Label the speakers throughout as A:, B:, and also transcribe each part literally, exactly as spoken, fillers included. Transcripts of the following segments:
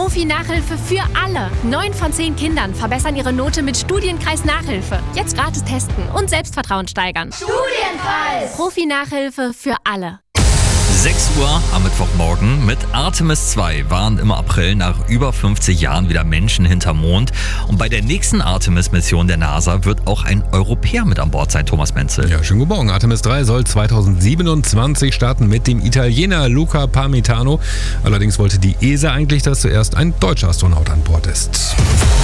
A: Profi-Nachhilfe für alle. Neun von zehn Kindern verbessern ihre Note mit Studienkreis Nachhilfe. Jetzt gratis testen und Selbstvertrauen steigern.
B: Studienkreis!
A: Profi-Nachhilfe für alle.
C: sechs Uhr am Mittwochmorgen. Mit Artemis zwei waren im April nach über fünfzig Jahren wieder Menschen hinterm Mond. Und bei der nächsten Artemis-Mission der NASA wird auch ein Europäer mit an Bord sein, Thomas Menzel.
D: Ja, schönen guten Morgen. Artemis drei soll zweitausendsiebenundzwanzig starten mit dem Italiener Luca Parmitano. Allerdings wollte die E S A eigentlich, dass zuerst ein deutscher Astronaut an Bord ist.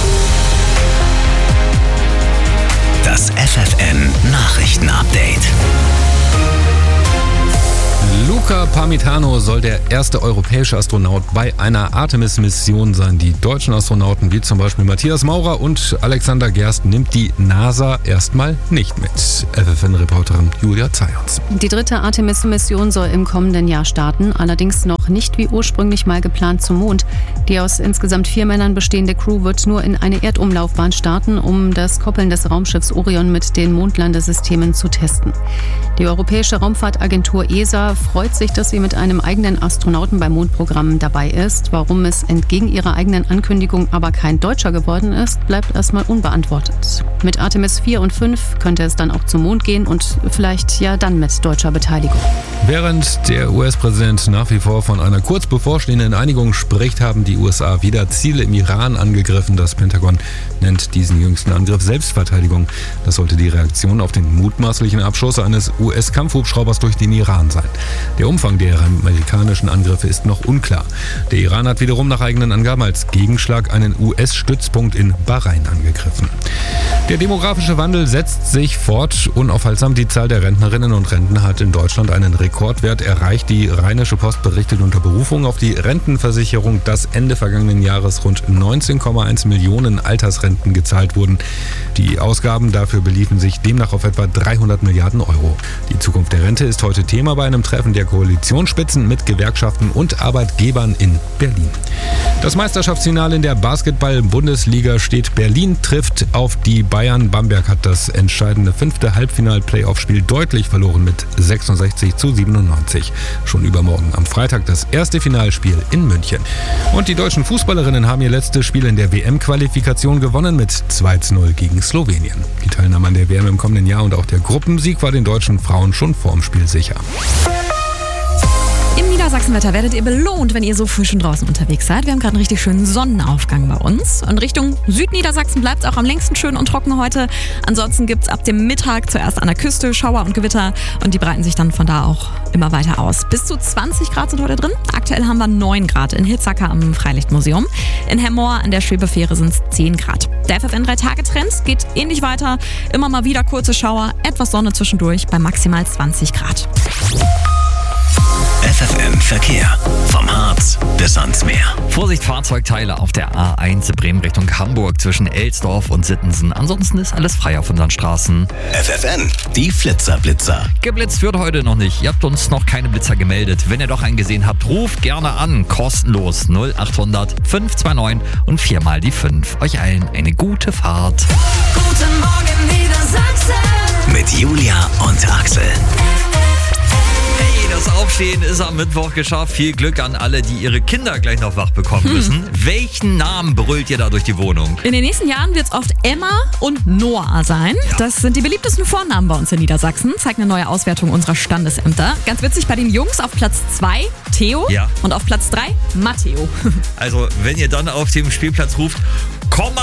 E: Das F F N Nachrichten-Update.
D: Luca Parmitano soll der erste europäische Astronaut bei einer Artemis-Mission sein. Die deutschen Astronauten wie zum Beispiel Matthias Maurer und Alexander Gerst nimmt die NASA erstmal nicht mit. F F N-Reporterin Julia Zayons.
F: Die dritte Artemis-Mission soll im kommenden Jahr starten, allerdings noch nicht wie ursprünglich mal geplant zum Mond. Die aus insgesamt vier Männern bestehende Crew wird nur in eine Erdumlaufbahn starten, um das Koppeln des Raumschiffs Orion mit den Mondlandesystemen zu testen. Die Europäische Raumfahrtagentur E S A freut sich, dass sie mit einem eigenen Astronauten beim Mondprogramm dabei ist. Warum es entgegen ihrer eigenen Ankündigung aber kein Deutscher geworden ist, bleibt erstmal unbeantwortet. Mit Artemis vier und fünf könnte es dann auch zum Mond gehen und vielleicht ja dann mit deutscher Beteiligung.
D: Während der U S-Präsident nach wie vor von einer kurz bevorstehenden Einigung spricht, haben die U S A wieder Ziele im Iran angegriffen. Das Pentagon nennt diesen jüngsten Angriff Selbstverteidigung. Das sollte die Reaktion auf den mutmaßlichen Abschuss eines U S-Kampfhubschraubers durch den Iran sein. Der Umfang der amerikanischen Angriffe ist noch unklar. Der Iran hat wiederum nach eigenen Angaben als Gegenschlag einen U S-Stützpunkt in Bahrain angegriffen. Der demografische Wandel setzt sich fort. Unaufhaltsam, die Zahl der Rentnerinnen und Rentner hat in Deutschland einen Rekordwert erreicht. Die Rheinische Post berichtet unter Berufung auf die Rentenversicherung, dass Ende vergangenen Jahres rund neunzehn Komma eins Millionen Altersrenten gezahlt wurden. Die Ausgaben dafür beliefen sich demnach auf etwa dreihundert Milliarden Euro. Die Zukunft der Rente ist heute Thema bei einem Treffen der Koalitionsspitzen mit Gewerkschaften und Arbeitgebern in Berlin. Das Meisterschaftsfinale in der Basketball-Bundesliga steht. Berlin trifft auf die Bayern. Bamberg hat das entscheidende fünfte Halbfinal-Playoff-Spiel deutlich verloren mit sechsundsechzig zu siebenundneunzig. Schon übermorgen am Freitag das erste Finalspiel in München. Und die deutschen Fußballerinnen haben ihr letztes Spiel in der W M-Qualifikation gewonnen mit zwei zu null gegen Slowenien. Die Teilnahme an der W M im kommenden Jahr und auch der Gruppensieg war den deutschen Frauen schon vorm Spiel sicher.
G: Im Niedersachsenwetter werdet ihr belohnt, wenn ihr so früh schon draußen unterwegs seid. Wir haben gerade einen richtig schönen Sonnenaufgang bei uns. Und Richtung Südniedersachsen bleibt es auch am längsten schön und trocken heute. Ansonsten gibt es ab dem Mittag zuerst an der Küste Schauer und Gewitter. Und die breiten sich dann von da auch immer weiter aus. Bis zu zwanzig Grad sind heute drin. Aktuell haben wir neun Grad in Hitzacker am Freilichtmuseum. In Hemmoor an der Schwebefähre sind es zehn Grad. Der F F N drei Tage Trend geht ähnlich weiter. Immer mal wieder kurze Schauer, etwas Sonne zwischendurch bei maximal zwanzig Grad.
E: F F N Verkehr. Vom Harz bis ans Meer.
C: Vorsicht, Fahrzeugteile auf der A eins Bremen Richtung Hamburg zwischen Elsdorf und Sittensen. Ansonsten ist alles frei auf unseren Straßen.
E: F F N, die Flitzer-Blitzer.
C: Geblitzt wird heute noch nicht. Ihr habt uns noch keine Blitzer gemeldet. Wenn ihr doch einen gesehen habt, ruft gerne an. Kostenlos null achthundert fünf zwei neun und viermal die fünf. Euch allen eine gute Fahrt.
B: Guten Morgen, Niedersachsen!
E: Mit Julia und Axel.
C: Das Aufstehen ist am Mittwoch geschafft. Viel Glück an alle, die ihre Kinder gleich noch wach bekommen hm. müssen. Welchen Namen brüllt ihr da durch die Wohnung?
G: In den nächsten Jahren wird es oft Emma und Noah sein. Ja. Das sind die beliebtesten Vornamen bei uns in Niedersachsen. Zeigt eine neue Auswertung unserer Standesämter. Ganz witzig, bei den Jungs auf Platz zwei Theo
C: ja.
G: und auf Platz drei Matteo.
C: Also, wenn ihr dann auf dem Spielplatz ruft, komm